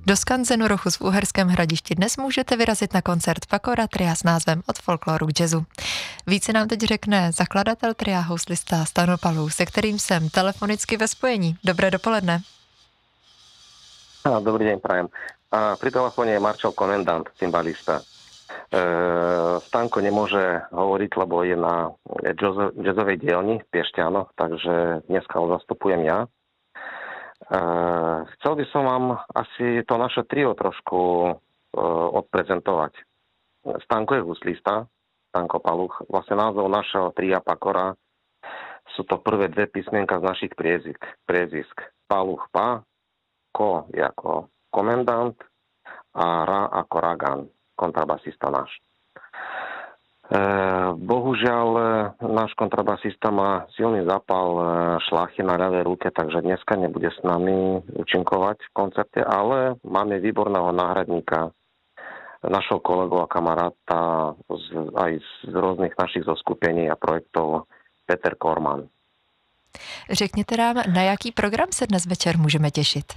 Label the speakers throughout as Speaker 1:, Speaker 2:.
Speaker 1: Do skanzenu Rochus v Uherském Hradišti dnes můžete vyrazit na koncert Pakora Tria s názvem Od folkloru k jazzu. Více nám teď řekne zakladatel tria houslista Stano Paluch, se kterým jsem telefonicky ve spojení. Dobré dopoledne.
Speaker 2: Dobrý deň, prajem. Pri telefóne je Marčo Komendant, cymbalista. Stanko nemôže hovoriť, lebo je na jazzovej dielni v Piešťanoch, takže dneska ho zastupujem ja. Chcel by som vám asi to naše trio trošku odprezentovať. Stanko je huslista, Stanko Paluch. Vlastne názov našeho tria Pakora sú to prvé dve písmenka z našich priezisk. Paluch Pa, Ko ako komendant a Ra ako Ragan, kontrabasista náš. Bohužiaľ, náš kontrabasista má silný zápal šlachy na ľavej ruke, takže dneska nebude s nami účinkovať v koncerte, ale máme výborného náhradníka, našho kolegu a kamaráta aj z rôznych našich zoskupení a projektov, Peter Korman.
Speaker 1: Řekněte nám, na jaký program se dnes večer můžeme těšit?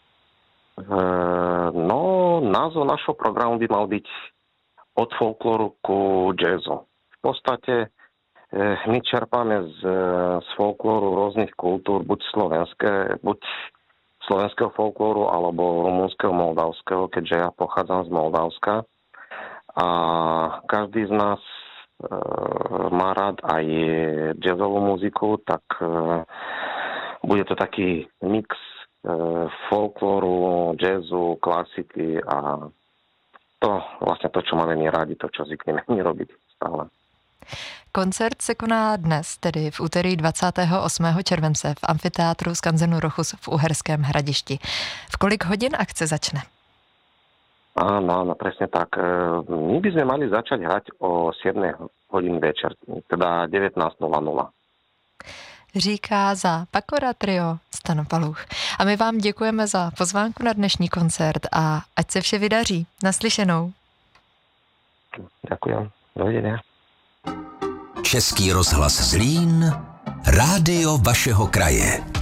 Speaker 2: Názov našho programu by mal byť Od folklóru ku jazzu. V podstate my čerpáme z folklóru rôznych kultúr, buď slovenského folklóru, alebo rumunského, moldavského, keďže ja pochádzam z Moldavska. A každý z nás má rád aj jazzovú muziku, tak bude to taký mix folklóru, jazzu, klasiky a to, čo máme my rádi, to, čo zvykneme robiť stále.
Speaker 1: Koncert se koná dnes, tedy v úterý 28. července v amfiteátru skanzenu Rochus v Uherském Hradišti. V kolik hodin akce začne?
Speaker 2: Áno, presne tak. My by sme mali začať hrať o 7 hodín večer, teda 19:00.
Speaker 1: Říká za Pakora Trio Stano Paluch. A my vám děkujeme za pozvánku na dnešní koncert a ať se vše vydaří. Naslyšenou.
Speaker 2: Ďakujem. Dovidenia.
Speaker 3: Český rozhlas Zlín, rádio vašeho kraje.